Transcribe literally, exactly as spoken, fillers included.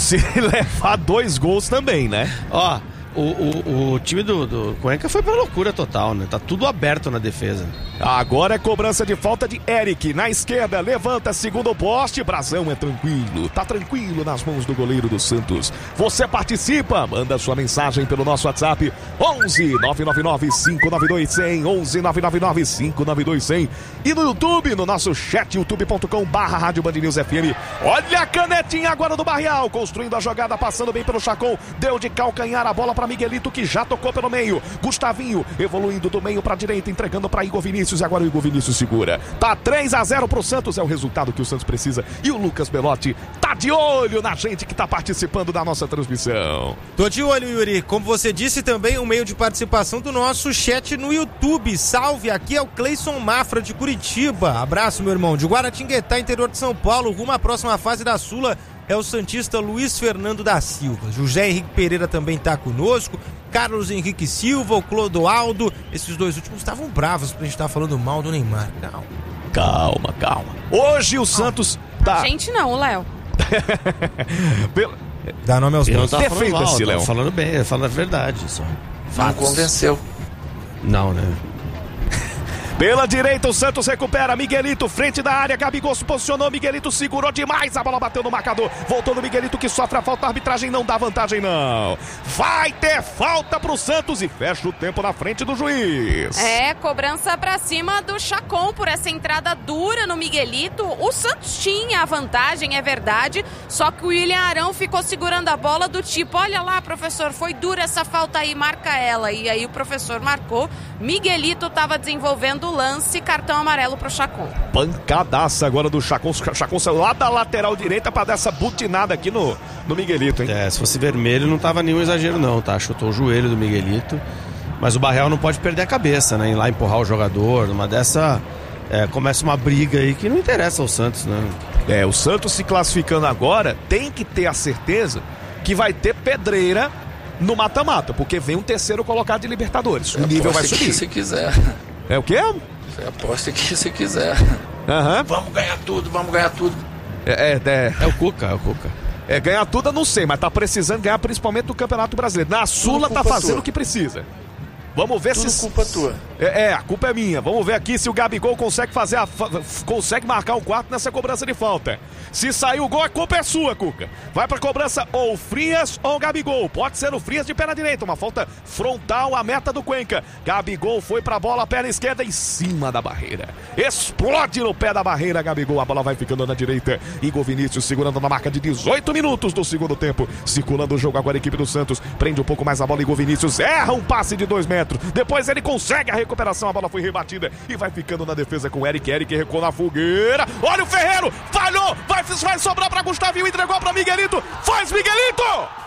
se levar dois gols também, né? Ó, o, o, o time do, do Cuenca foi pra loucura total, né? Tá tudo aberto na defesa. Agora é cobrança de falta de Eric. Na esquerda, levanta, segundo poste. Brasão é tranquilo. Tá tranquilo nas mãos do goleiro do Santos. Você participa. Manda sua mensagem pelo nosso WhatsApp. onze nove nove nove cinco nove dois zero zero. onze nove nove nove cinco nove dois zero zero. E no YouTube, no nosso chat, youtube ponto com barra Rádio Band News F M. Olha a canetinha agora do Barreal. Construindo a jogada, passando bem pelo Chacon. Deu de calcanhar a bola para Miguelito, que já tocou pelo meio. Gustavinho evoluindo do meio para direita, entregando para Igor Vinícius. E agora o Igor Vinícius segura. Tá três a zero pro Santos, é o resultado que o Santos precisa. E o Lucas Belotti tá de olho na gente que tá participando da nossa transmissão. Tô de olho, Yuri. Como você disse, também um meio de participação do nosso chat no YouTube. Salve, aqui é o Cleison Mafra de Curitiba. Abraço, meu irmão. De Guaratinguetá, interior de São Paulo, rumo à próxima fase da Sula. É o santista Luiz Fernando da Silva. José Henrique Pereira também tá conosco. Carlos Henrique Silva, o Clodoaldo. Esses dois últimos estavam bravos pra gente estar falando mal do Neymar. Calma. Calma, calma. Hoje o Santos tá... Gente não, o Léo. Pela... Dá nome aos dois. Defenda-se, Léo. Falando bem, falando a verdade só. Não convenceu. Não, né? Pela direita o Santos recupera, Miguelito, frente da área, Gabigol se posicionou, Miguelito segurou demais, a bola bateu no marcador, voltou no Miguelito que sofre a falta, a arbitragem não dá vantagem não. Vai ter falta pro Santos e fecha o tempo na frente do juiz. É, cobrança pra cima do Chacon por essa entrada dura no Miguelito. O Santos tinha a vantagem, é verdade, só que o William Arão ficou segurando a bola do tipo, olha lá, professor, foi dura essa falta aí, marca ela. E aí o professor marcou, Miguelito tava desenvolvendo o lance, cartão amarelo pro Chacon. Pancadaça agora do Chacon, Chacon saiu lá da lateral direita pra dar essa butinada aqui no, no Miguelito, hein? É, se fosse vermelho não tava nenhum exagero não, tá? Chutou o joelho do Miguelito, mas o Barreal não pode perder a cabeça, né? Ir lá empurrar o jogador, numa dessa é, começa uma briga aí que não interessa ao Santos, né? É, o Santos se classificando agora tem que ter a certeza que vai ter pedreira no mata-mata, porque vem um terceiro colocado de Libertadores. O nível vai subir. Se quiser. É o quê? Você aposta que se quiser. Aham. Uhum. Vamos ganhar tudo, vamos ganhar tudo. É, é, é. é o Cuca, é o Cuca. É, ganhar tudo eu não sei, mas tá precisando ganhar principalmente do Campeonato Brasileiro. Na Sula tá fazendo tua. o que precisa. Vamos ver Tudo se... culpa tua. É, é, a culpa é minha. Vamos ver aqui se o Gabigol consegue fazer a... consegue marcar o quarto nessa cobrança de falta. Se sair o gol, a culpa é sua, Cuca. Vai pra cobrança ou o Frias ou o Gabigol. Pode ser o Frias de perna direita. Uma falta frontal à meta do Cuenca. Gabigol foi pra bola, perna esquerda em cima da barreira. Explode no pé da barreira, Gabigol. A bola vai ficando na direita. Igor Vinícius segurando na marca de dezoito minutos do segundo tempo. Circulando o jogo agora a equipe do Santos. Prende um pouco mais a bola. Igor Vinícius erra um passe de dois metros. Depois ele consegue a recuperação, a bola foi rebatida e vai ficando na defesa com o Eric. Eric recuou na fogueira. Olha o Ferreiro, falhou, vai, vai sobrar para Gustavinho, entregou para Miguelito. Faz Miguelito!